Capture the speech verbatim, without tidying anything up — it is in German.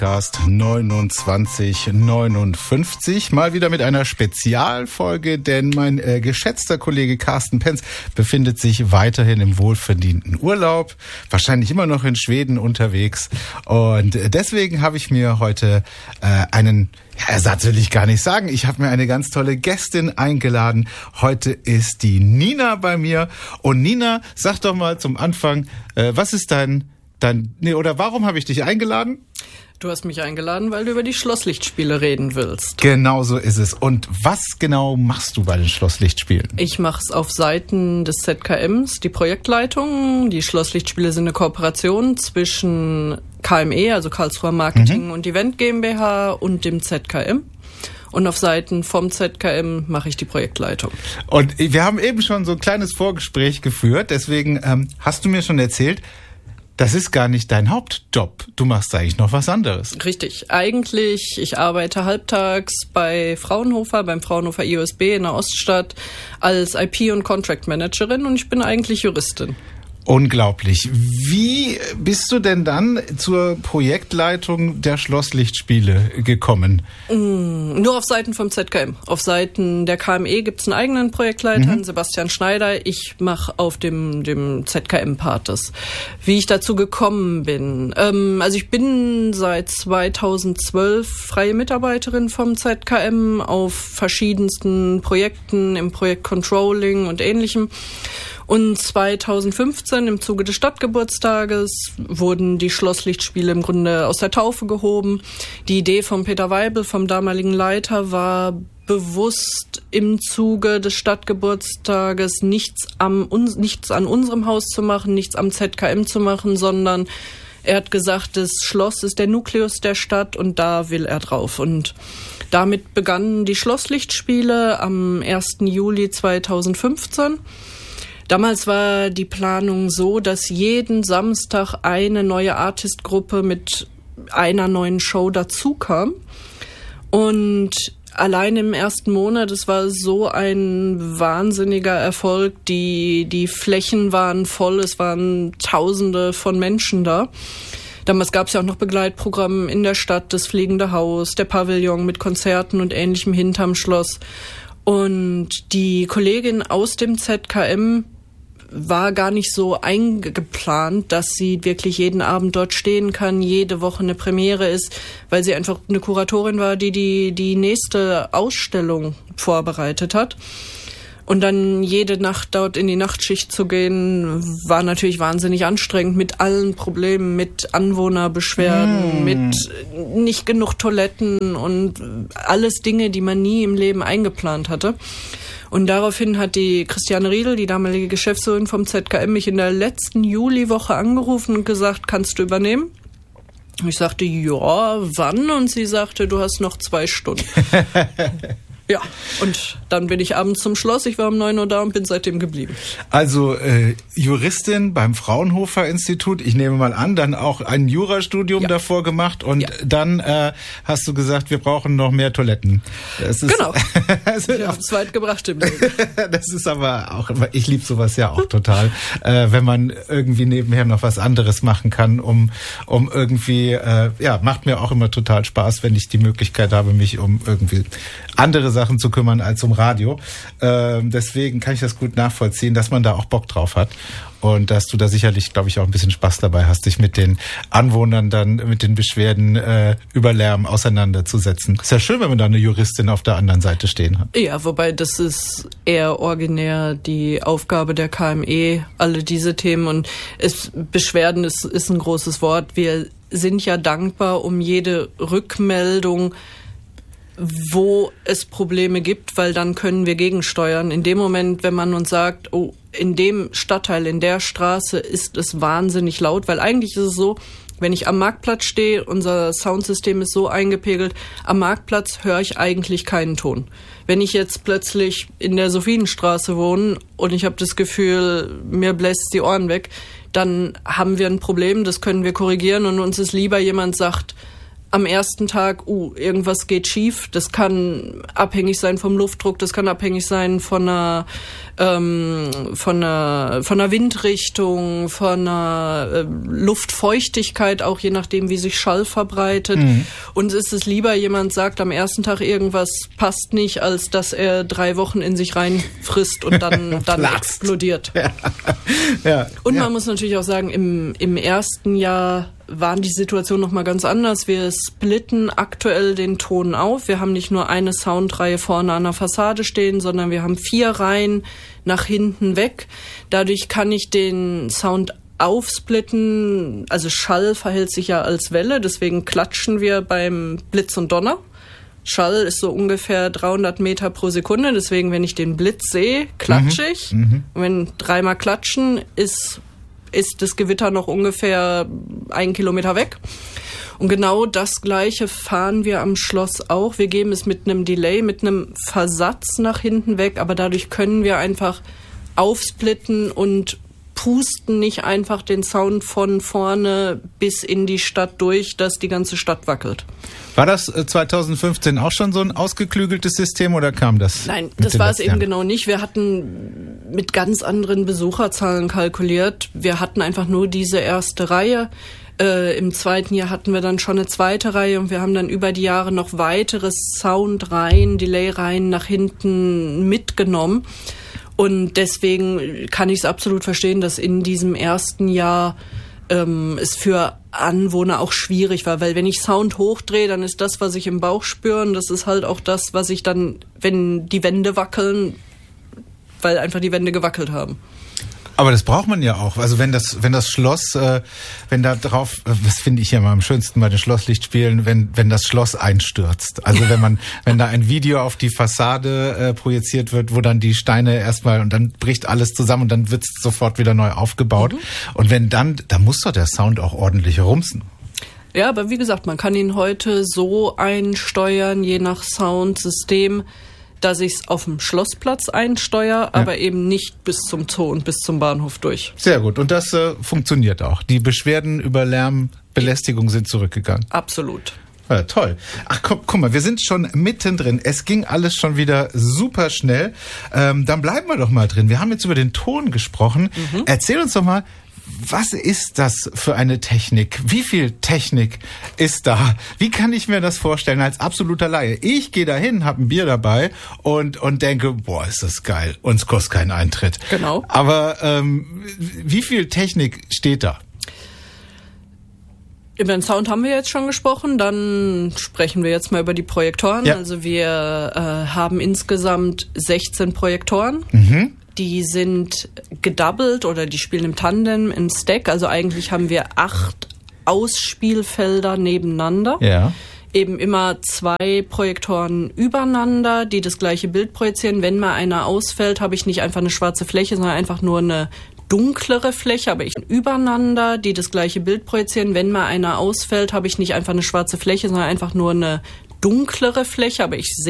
Podcast neunundzwanzig neunundfünfzig, mal wieder mit einer Spezialfolge, denn mein äh, geschätzter Kollege Carsten Penz befindet sich weiterhin im wohlverdienten Urlaub, wahrscheinlich immer noch in Schweden unterwegs, und deswegen habe ich mir heute äh, einen ja, Ersatz will ich gar nicht sagen. Ich habe mir eine ganz tolle Gästin eingeladen. Heute ist die Nina bei mir. Und Nina, sag doch mal zum Anfang, äh, was ist dein, dein, nee, oder warum habe ich dich eingeladen? Du hast mich eingeladen, weil du über die Schlosslichtspiele reden willst. Genau so ist es. Und was genau machst du bei den Schlosslichtspielen? Ich mache es auf Seiten des Z K Ms, die Projektleitung. Die Schlosslichtspiele sind eine Kooperation zwischen K M E, also Karlsruher Marketing mhm. und Event GmbH, und dem Z K M. Und auf Seiten vom Z K M mache ich die Projektleitung. Und wir haben eben schon so ein kleines Vorgespräch geführt. Deswegen ähm, hast du mir schon erzählt, das ist gar nicht dein Hauptjob. Du machst eigentlich noch was anderes. Richtig. Eigentlich, ich arbeite halbtags bei Fraunhofer, beim Fraunhofer I O S B in der Oststadt als I P- und Contract Managerin, und ich bin eigentlich Juristin. Unglaublich. Wie bist du denn dann zur Projektleitung der Schlosslichtspiele gekommen? Mm, nur auf Seiten vom Z K M. Auf Seiten der K M E gibt es einen eigenen Projektleiter, mhm. Sebastian Schneider. Ich mache auf dem, dem Z K M-Part das. Wie ich dazu gekommen bin? Ähm, also ich bin seit zweitausendzwölf freie Mitarbeiterin vom Z K M auf verschiedensten Projekten im Projekt Controlling und Ähnlichem. Und zweitausendfünfzehn im Zuge des Stadtgeburtstages wurden die Schlosslichtspiele im Grunde aus der Taufe gehoben. Die Idee von Peter Weibel, vom damaligen Leiter, war bewusst im Zuge des Stadtgeburtstages nichts, am, uns, nichts an unserem Haus zu machen, nichts am Z K M zu machen, sondern er hat gesagt, das Schloss ist der Nukleus der Stadt und da will er drauf. Und damit begannen die Schlosslichtspiele am ersten Juli zweitausendfünfzehn. Damals war die Planung so, dass jeden Samstag eine neue Artistgruppe mit einer neuen Show dazu kam. Und allein im ersten Monat, es war so ein wahnsinniger Erfolg. Die, die Flächen waren voll, es waren Tausende von Menschen da. Damals gab es ja auch noch Begleitprogramm in der Stadt, das Fliegende Haus, der Pavillon mit Konzerten und Ähnlichem hinterm Schloss. Und die Kollegin aus dem Z K M war gar nicht so eingeplant, dass sie wirklich jeden Abend dort stehen kann, jede Woche eine Premiere ist, weil sie einfach eine Kuratorin war, die die, die nächste Ausstellung vorbereitet hat. Und dann jede Nacht dort in die Nachtschicht zu gehen, war natürlich wahnsinnig anstrengend, mit allen Problemen, mit Anwohnerbeschwerden, mm. mit nicht genug Toiletten und alles Dinge, die man nie im Leben eingeplant hatte. Und daraufhin hat die Christiane Riedel, die damalige Geschäftsführerin vom Z K M, mich in der letzten Juliwoche angerufen und gesagt, kannst du übernehmen? Ich sagte, ja, wann? Und sie sagte, du hast noch zwei Stunden. Ja, und dann bin ich abends zum Schloss. Ich war um neun Uhr da und bin seitdem geblieben. Also äh, Juristin beim Fraunhofer Institut, ich nehme mal an, dann auch ein Jurastudium ja. davor gemacht, und ja. dann äh, hast du gesagt, wir brauchen noch mehr Toiletten. Das ist, genau, also, ich habe es weit gebracht im Leben. Das ist aber auch, ich liebe sowas ja auch total, äh, wenn man irgendwie nebenher noch was anderes machen kann, um um irgendwie, äh, ja, macht mir auch immer total Spaß, wenn ich die Möglichkeit habe, mich um irgendwie andere Sachen zu kümmern als um Radio. Ähm, deswegen kann ich das gut nachvollziehen, dass man da auch Bock drauf hat und dass du da sicherlich, glaube ich, auch ein bisschen Spaß dabei hast, dich mit den Anwohnern dann mit den Beschwerden äh, über Lärm auseinanderzusetzen. Ist ja schön, wenn man da eine Juristin auf der anderen Seite stehen hat. Ja, wobei das ist eher originär die Aufgabe der K M E, alle diese Themen, und es, Beschwerden ist, ist ein großes Wort. Wir sind ja dankbar um jede Rückmeldung, wo es Probleme gibt, weil dann können wir gegensteuern. In dem Moment, wenn man uns sagt, oh, in dem Stadtteil, in der Straße ist es wahnsinnig laut, weil eigentlich ist es so, wenn ich am Marktplatz stehe, unser Soundsystem ist so eingepegelt, am Marktplatz höre ich eigentlich keinen Ton. Wenn ich jetzt plötzlich in der Sophienstraße wohne und ich habe das Gefühl, mir bläst die Ohren weg, dann haben wir ein Problem, das können wir korrigieren, und uns ist lieber, jemand sagt, am ersten Tag, uh, irgendwas geht schief. Das kann abhängig sein vom Luftdruck, das kann abhängig sein von einer, ähm, von einer, von einer Windrichtung, von einer äh, Luftfeuchtigkeit, auch je nachdem, wie sich Schall verbreitet. Mhm. Uns ist es lieber, jemand sagt am ersten Tag, irgendwas passt nicht, als dass er drei Wochen in sich reinfrisst und dann, dann explodiert. Ja. Ja. Und man ja. muss natürlich auch sagen, im, im ersten Jahr waren die Situation noch mal ganz anders. Wir splitten aktuell den Ton auf. Wir haben nicht nur eine Soundreihe vorne an der Fassade stehen, sondern wir haben vier Reihen nach hinten weg. Dadurch kann ich den Sound aufsplitten. Also Schall verhält sich ja als Welle, deswegen klatschen wir beim Blitz und Donner. Schall ist so ungefähr dreihundert Meter pro Sekunde, deswegen, wenn ich den Blitz sehe, klatsche ich. Mhm. Und wenn dreimal klatschen, ist ist das Gewitter noch ungefähr einen Kilometer weg. Und genau das Gleiche fahren wir am Schloss auch. Wir geben es mit einem Delay, mit einem Versatz nach hinten weg, aber dadurch können wir einfach aufsplitten und pusten nicht einfach den Sound von vorne bis in die Stadt durch, dass die ganze Stadt wackelt. War das zwanzig fünfzehn auch schon so ein ausgeklügeltes System oder kam das? Nein, das war es eben genau nicht. Wir hatten mit ganz anderen Besucherzahlen kalkuliert. Wir hatten einfach nur diese erste Reihe. Äh, im zweiten Jahr hatten wir dann schon eine zweite Reihe und wir haben dann über die Jahre noch weitere Soundreihen, Delay-Reihen nach hinten mitgenommen. Und deswegen kann ich es absolut verstehen, dass in diesem ersten Jahr ähm, es für Anwohner auch schwierig war, weil wenn ich Sound hochdrehe, dann ist das, was ich im Bauch spüre, und das ist halt auch das, was ich dann, wenn die Wände wackeln, weil einfach die Wände gewackelt haben. Aber das braucht man ja auch. Also wenn das, wenn das Schloss, äh, wenn da drauf, das finde ich ja mal am schönsten bei den Schlosslichtspielen, wenn, wenn das Schloss einstürzt. Also wenn man, wenn da ein Video auf die Fassade äh, projiziert wird, wo dann die Steine erstmal, und dann bricht alles zusammen und dann wird es sofort wieder neu aufgebaut. Mhm. Und wenn dann, da muss doch der Sound auch ordentlich rumsen. Ja, aber wie gesagt, man kann ihn heute so einsteuern, je nach Soundsystem, dass ich es auf dem Schlossplatz einsteuere, aber ja. eben nicht bis zum Zoo und bis zum Bahnhof durch. Sehr gut. Und das äh, funktioniert auch. Die Beschwerden über Lärmbelästigung sind zurückgegangen. Absolut. Ja, toll. Ach, guck, guck mal, wir sind schon mittendrin. Es ging alles schon wieder super schnell. Ähm, dann bleiben wir doch mal drin. Wir haben jetzt über den Ton gesprochen. Mhm. Erzähl uns doch mal, was ist das für eine Technik? Wie viel Technik ist da? Wie kann ich mir das vorstellen als absoluter Laie? Ich gehe da hin, habe ein Bier dabei und und denke, boah, ist das geil. Uns kostet keinen Eintritt. Genau. Aber ähm, wie viel Technik steht da? Über den Sound haben wir jetzt schon gesprochen, dann sprechen wir jetzt mal über die Projektoren. Ja. Also wir äh, haben insgesamt sechzehn Projektoren. Mhm. Die sind gedoubled oder die spielen im Tandem, im Stack. Also eigentlich haben wir acht Ausspielfelder nebeneinander. Ja. Eben immer zwei Projektoren übereinander, die das gleiche Bild projizieren. Wenn mal einer ausfällt, habe ich nicht einfach eine schwarze Fläche, sondern einfach nur eine dunklere Fläche, aber ich übereinander, die das gleiche Bild projizieren. Wenn mal einer ausfällt, habe ich nicht einfach eine schwarze Fläche, sondern einfach nur eine dunklere Fläche, aber ich sehe